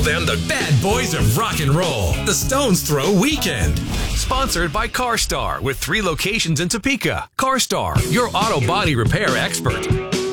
them the bad boys of rock and roll, the Stones Throw Weekend. Sponsored by CarStar with 3 locations in Topeka. CarStar, your auto body repair expert.